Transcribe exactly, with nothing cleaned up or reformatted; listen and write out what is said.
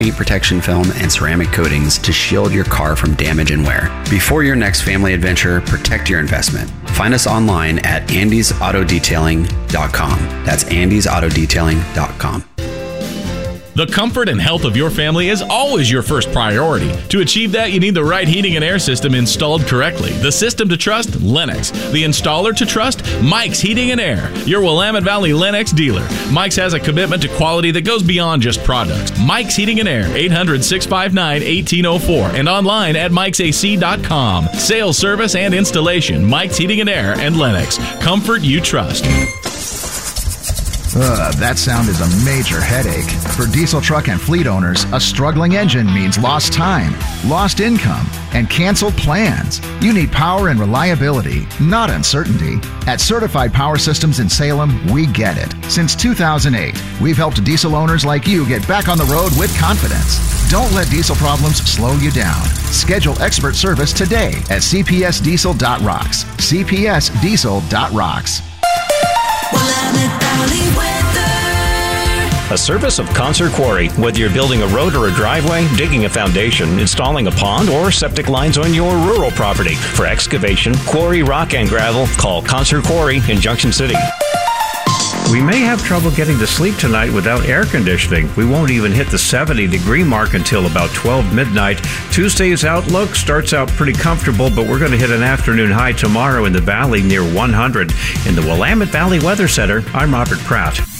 paint protection film and ceramic coatings to shield your car from damage and wear. Before your next family adventure, protect your investment. Find us online at andys auto detailing dot com. That's andys auto detailing dot com. The comfort and health of your family is always your first priority. To achieve that, you need the right heating and air system installed correctly. The system to trust? Lennox. The installer to trust? Mike's Heating and Air, your Willamette Valley Lennox dealer. Mike's has a commitment to quality that goes beyond just products. Mike's Heating and Air, eight hundred, six five nine, one eight zero four, and online at mikes a c dot com. Sales, service, and installation. Mike's Heating and Air and Lennox. Comfort you trust. Ugh, that sound is a major headache. For diesel truck and fleet owners, a struggling engine means lost time, lost income, and canceled plans. You need power and reliability, not uncertainty. At Certified Power Systems in Salem, we get it. Since two thousand eight, we've helped diesel owners like you get back on the road with confidence. Don't let diesel problems slow you down. Schedule expert service today at c p s diesel dot rocks. c p s diesel dot rocks. A service of Concert Quarry. Whether you're building a road or a driveway, digging a foundation, installing a pond, or septic lines on your rural property. For excavation, quarry, rock, and gravel, call Concert Quarry in Junction City. We may have trouble getting to sleep tonight without air conditioning. We won't even hit the seventy degree mark until about twelve midnight. Tuesday's outlook starts out pretty comfortable, but we're going to hit an afternoon high tomorrow in the valley near one hundred. In the Willamette Valley Weather Center, I'm Robert Pratt.